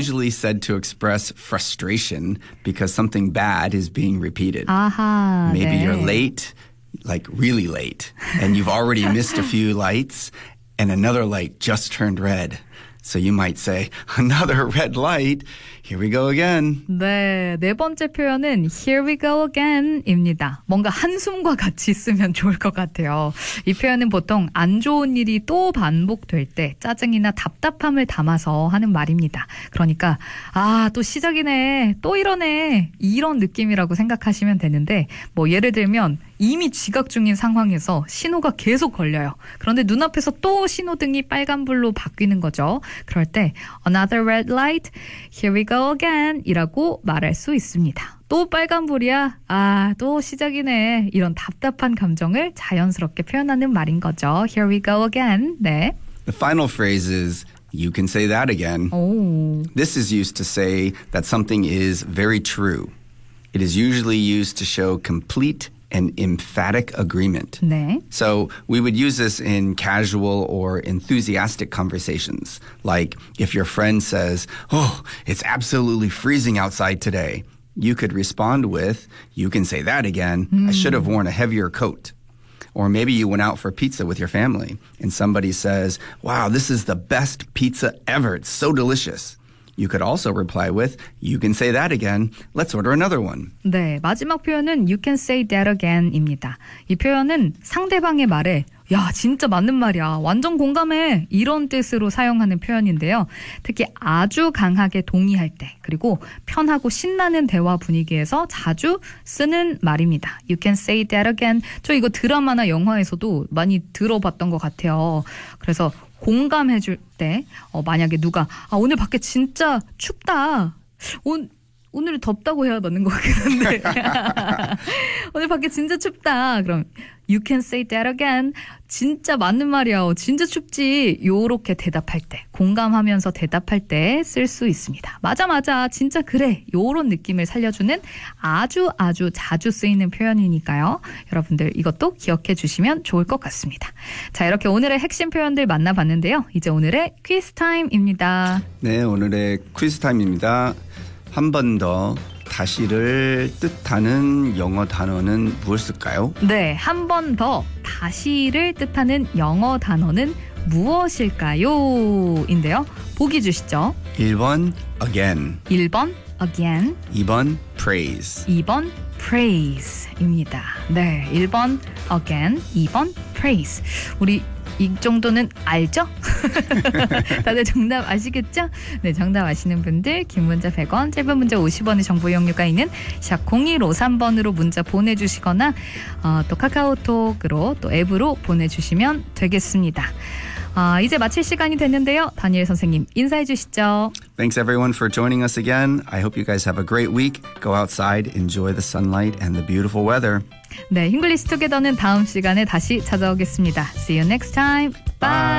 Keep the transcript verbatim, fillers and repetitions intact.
usually said to express frustration because something bad is being repeated. 아하, Maybe 네. you're late, like really late, and you've already missed a few lights, and another light just turned red. So you might say, another red light. Here we go again. 네, 네 번째 표현은 Here we go again입니다. 뭔가 한숨과 같이 쓰면 좋을 것 같아요. 이 표현은 보통 안 좋은 일이 또 반복될 때 짜증이나 답답함을 담아서 하는 말입니다. 그러니까 아, 또 시작이네, 또 이러네 이런 느낌이라고 생각하시면 되는데 뭐 예를 들면 이미 지각 중인 상황에서 신호가 계속 걸려요. 그런데 눈앞에서 또 신호등이 빨간불로 바뀌는 거죠. 그럴 때 Another red light, here we go again 이라고 말할 수 있습니다. 또 빨간불이야? 아, 또 시작이네. 이런 답답한 감정을 자연스럽게 표현하는 말인 거죠. Here we go again. 네. The final phrase is, you can say that again. 오. This is used to say that something is very true. It is usually used to show complete and emphatic agreement. 네. So we would use this in casual or enthusiastic conversations. Like if your friend says, oh, it's absolutely freezing outside today. You could respond with, you can say that again. Mm. I should have worn a heavier coat. Or maybe you went out for pizza with your family and somebody says, wow, this is the best pizza ever. It's so delicious. You could also reply with, you can say that again. Let's order another one. 네, 마지막 표현은 you can say that again입니다. 이 표현은 상대방의 말에 야, 진짜 맞는 말이야. 완전 공감해. 이런 뜻으로 사용하는 표현인데요. 특히 아주 강하게 동의할 때 그리고 편하고 신나는 대화 분위기에서 자주 쓰는 말입니다. You can say that again. 저 이거 드라마나 영화에서도 많이 들어봤던 것 같아요. 그래서 공감해줄 때 어, 만약에 누가 아, 오늘 밖에 진짜 춥다. 오, 오늘 덥다고 해야 맞는 것 같긴 한데 오늘 밖에 진짜 춥다. 그럼 You can say that again. 진짜 맞는 말이야. 진짜 춥지. 요렇게 대답할 때, 공감하면서 대답할 때 쓸 수 있습니다. 맞아 맞아. 진짜 그래. 요런 느낌을 살려주는 아주 아주 자주 쓰이는 표현이니까요. 여러분들 이것도 기억해 주시면 좋을 것 같습니다. 자, 이렇게 오늘의 핵심 표현들 만나봤는데요. 이제 오늘의 퀴즈 타임입니다. 네, 오늘의 퀴즈 타임입니다. 한 번 더 다시를 뜻하는 영어 단어는 무엇일까요? 네, 한 번 더 다시를 뜻하는 영어 단어는 무엇일까요? 인데요. 보기 주시죠. 일 번 again, 일 번 again, 이 번 praise. 이 번 praise입니다. 네, 일 번 again, 이 번 praise. 우리 이 정도는 알죠? 다들 정답 아시겠죠? 네, 정답 아시는 분들 긴 문자 백 원, 짧은 문자 오십 원의 정보 이용료가 있는 샵 공일오삼 번으로 문자 보내주시거나 어, 또 카카오톡으로 또 앱으로 보내주시면 되겠습니다. 아, 이제 마칠 시간이 됐는데요. 다니엘 선생님 인사해 주시죠. Thanks everyone for joining us again. I hope you guys have a great week. Go outside, enjoy the sunlight and the beautiful weather. 네, 잉글리시 투게더는 다음 시간에 다시 찾아오겠습니다. See you next time. Bye.